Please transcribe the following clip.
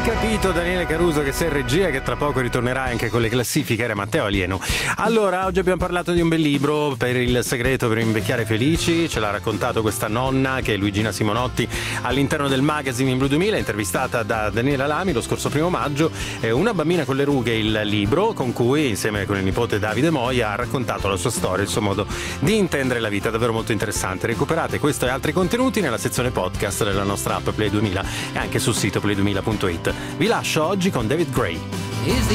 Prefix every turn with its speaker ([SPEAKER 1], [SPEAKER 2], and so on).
[SPEAKER 1] Capito Daniele Caruso che sei in regia, che tra poco ritornerà anche con le classifiche. Era Matteo Alieno. Allora, oggi abbiamo parlato di un bel libro, Per il segreto per invecchiare felici. Ce l'ha raccontato questa nonna che è Luigina Simonotti all'interno del magazine in Blu 2000, intervistata da Daniela Lamy lo scorso 1 maggio. Una bambina con le rughe, il libro con cui insieme con il nipote Davide Moia ha raccontato la sua storia, il suo modo di intendere la vita, davvero molto interessante. Recuperate questo e altri contenuti nella sezione podcast della nostra app Play 2000 e anche sul sito play2000.it. Vi lascio oggi con David Gray.